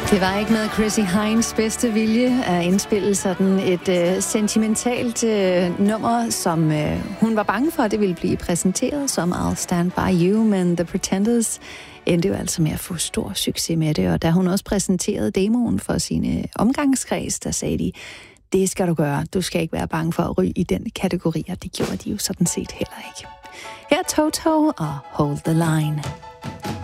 Det var ikke med Chrissy Hines bedste vilje at indspille sådan et sentimentalt nummer, som hun var bange for, at det ville blive præsenteret som I'll Stand By You, men The Pretenders endte jo altså med at få stor succes med det, og da hun også præsenterede demoen for sine omgangskreds, der sagde de, det skal du gøre, du skal ikke være bange for at ryge i den kategori, og det gjorde de jo sådan set heller ikke. Her er Toto og Hold the Line.